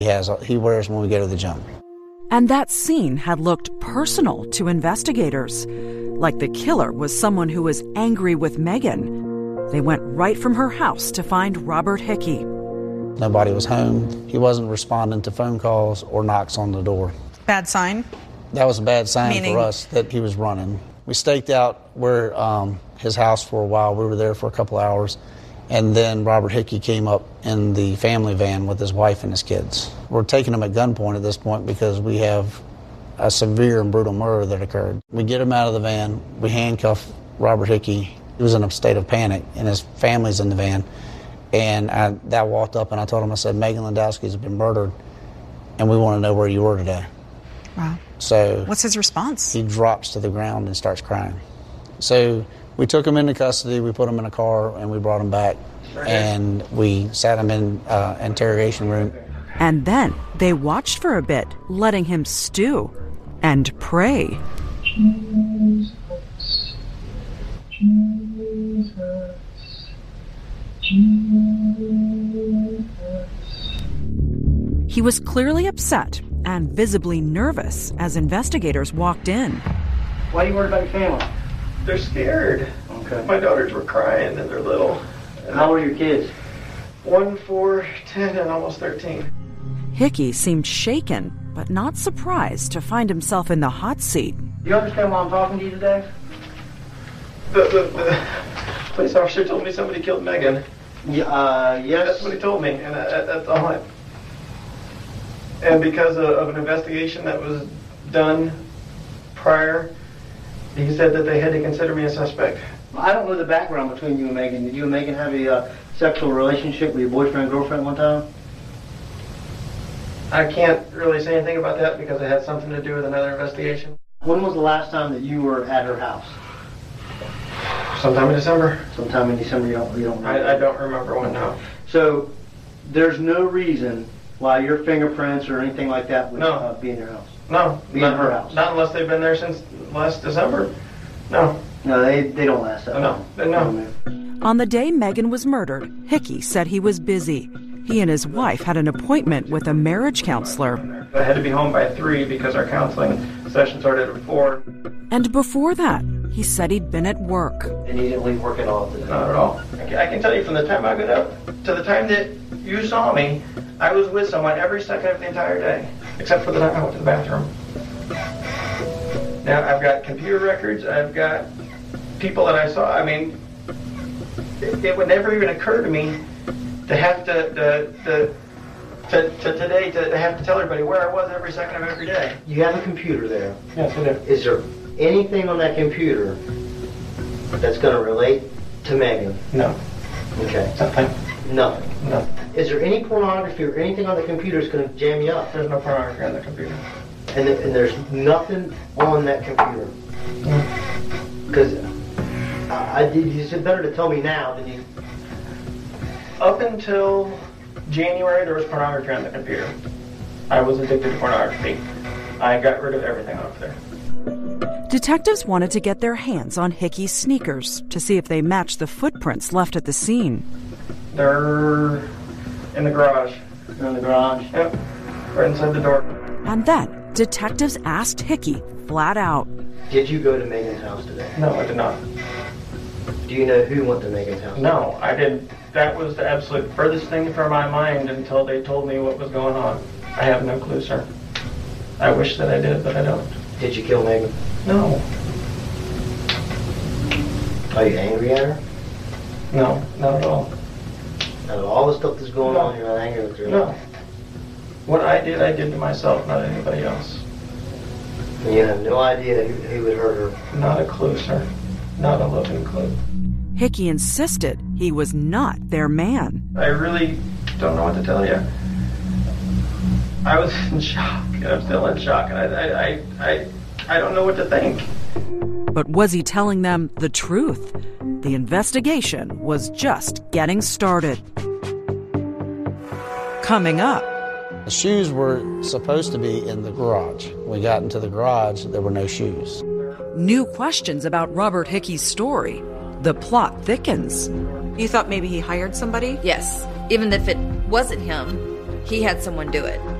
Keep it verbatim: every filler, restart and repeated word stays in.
He has, he wears when we go to the gym. And that scene had looked personal to investigators, like the killer was someone who was angry with Megan. They went right from her house to find Robert Hickey. Nobody was home. He wasn't responding to phone calls or knocks on the door. Bad sign? That was a bad sign Meaning? for us that he was running. We staked out where um, his house for a while. We were there for a couple hours. And then Robert Hickey came up in the family van with his wife and his kids. We're taking him at gunpoint at this point because we have a severe and brutal murder that occurred. We get him out of the van. We handcuff Robert Hickey. He was in a state of panic, and his family's in the van. And I, I walked up and I told him, I said, Megan Landowski has been murdered, and we want to know where you were today. Wow. So what's his response? He drops to the ground and starts crying. So we took him into custody, we put him in a car, and we brought him back, and we sat him in uh, interrogation room. And then they watched for a bit, letting him stew and pray. Jesus, Jesus, Jesus. He was clearly upset and visibly nervous as investigators walked in. Why are you worried about your family? They're scared. Okay. My daughters were crying and they're little. And how old are your kids? One, four, ten, and almost thirteen. Hickey seemed shaken, but not surprised to find himself in the hot seat. Do you understand why I'm talking to you today? The, the, the police officer told me somebody killed Megan. Yeah, uh, yes. That's what he told me, and I, that's all I... And because of, of an investigation that was done prior, he said that they had to consider me a suspect. I don't know the background between you and Megan. Did you and Megan have a uh, sexual relationship with your boyfriend and girlfriend one time? I can't really say anything about that because it had something to do with another investigation. When was the last time that you were at her house? Sometime in December. Sometime in December, you don't, you don't remember? I, I don't remember when, no. So, there's no reason why your fingerprints or anything like that would No. uh, be in your house? No. Be not, in her house? Not unless they've been there since last December. No. No, they, they don't last that No, long. no. On the day Megan was murdered, Hickey said he was busy. He and his wife had an appointment with a marriage counselor. I had to be home by three because our counseling session started at four. And before that, he said he'd been at work. And you didn't leave work at all today? Not at all. I can, I can tell you from the time I got up to the time that you saw me, I was with someone every second of the entire day, except for the time I went to the bathroom. Now, I've got computer records, I've got people that I saw. I mean, it, it would never even occur to me to have to, to, to, to, to today, to have to tell everybody where I was every second of every day. You have a computer there. Yes, I do. Is there anything on that computer that's going to relate to Megan? No. Okay. Nothing. Nothing. No. Is there any pornography or anything on the computer that's going to jam you up? There's no pornography on the computer. And, th- and there's nothing on that computer? Because I, I did. It's better to tell me now than you. Up until January, there was pornography on the computer. I was addicted to pornography. I got rid of everything off there. Detectives wanted to get their hands on Hickey's sneakers to see if they matched the footprints left at the scene. They're in the garage. They're in the garage? Yep. Right inside the door. And then detectives asked Hickey flat out. Did you go to Megan's house today? No, I did not. Do you know who went to Megan's house? No, I didn't. That was the absolute furthest thing from my mind until they told me what was going on. I have no clue, sir. I wish that I did, but I don't. Did you kill Megan? No. Are you angry at her? No, not at all. Out of all the stuff that's going No. on, you're not angry with her? No. What I did, I did to myself, not anybody else. And you have no idea who, who would hurt her? Not a clue, sir. Not a living clue. Hickey insisted he was not their man. I really don't know what to tell you. I was in shock, and I'm still in shock, and I, I, I, I, I don't know what to think. But was he telling them the truth? The investigation was just getting started. Coming up. The shoes were supposed to be in the garage. When we got into the garage, there were no shoes. New questions about Robert Hickey's story. The plot thickens. You thought maybe he hired somebody? Yes, even if it wasn't him, he had someone do it.